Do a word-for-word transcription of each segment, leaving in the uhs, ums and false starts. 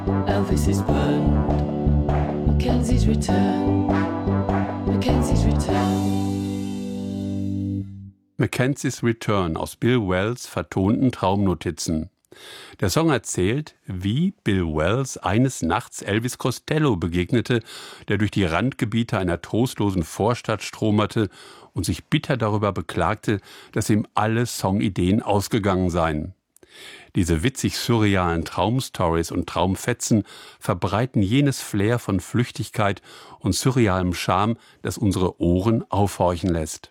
Elvis is burned. Mackenzie's return. Mackenzie's return. Mackenzie's Return aus Bill Wells' vertonten Traumnotizen. Der Song erzählt, wie Bill Wells eines Nachts Elvis Costello begegnete, der durch die Randgebiete einer trostlosen Vorstadt stromerte und sich bitter darüber beklagte, dass ihm alle Songideen ausgegangen seien. Diese witzig surrealen Traumstories und Traumfetzen verbreiten jenes Flair von Flüchtigkeit und surrealem Charme, das unsere Ohren aufhorchen lässt.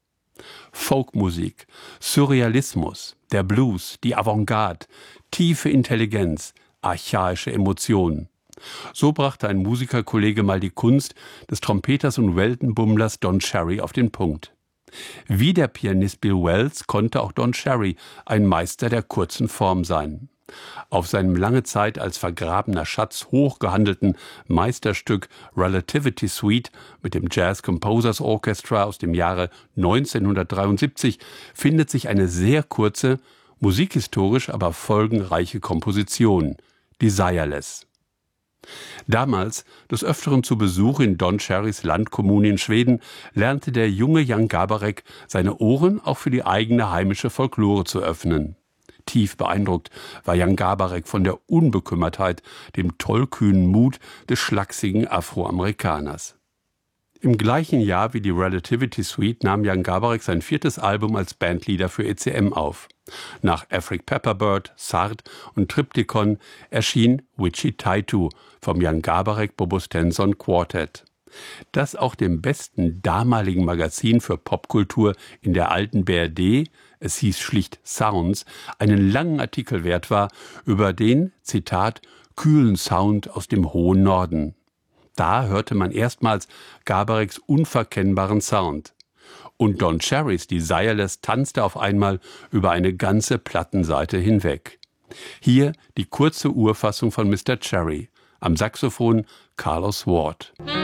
Folkmusik, Surrealismus, der Blues, die Avantgarde, tiefe Intelligenz, archaische Emotionen. So brachte ein Musikerkollege mal die Kunst des Trompeters und Weltenbummlers Don Cherry auf den Punkt. Wie der Pianist Bill Wells konnte auch Don Cherry ein Meister der kurzen Form sein. Auf seinem lange Zeit als vergrabener Schatz hochgehandelten Meisterstück Relativity Suite mit dem Jazz Composers Orchestra aus dem Jahre neunzehnhundertdreiundsiebzig findet sich eine sehr kurze, musikhistorisch aber folgenreiche Komposition, Desireless. Damals, des Öfteren zu Besuch in Don Cherrys Landkommune in Schweden, lernte der junge Jan Garbarek seine Ohren auch für die eigene heimische Folklore zu öffnen. Tief beeindruckt war Jan Garbarek von der Unbekümmertheit, dem tollkühnen Mut des schlachsigen Afroamerikaners. Im gleichen Jahr wie die Relativity Suite nahm Jan Garbarek sein viertes Album als Bandleader für E C M auf. Nach Afric Pepperbird, Sartre und Triptychon erschien Witchy Tattoo vom Jan Garbarek Bobo-Stenson Quartet, das auch dem besten damaligen Magazin für Popkultur in der alten B R D, es hieß schlicht Sounds, einen langen Artikel wert war über den, Zitat, kühlen Sound aus dem hohen Norden. Da hörte man erstmals Garbareks unverkennbaren Sound. Und Don Cherrys Desireless tanzte auf einmal über eine ganze Plattenseite hinweg. Hier die kurze Urfassung von Mister Cherry, am Saxophon Carlos Ward.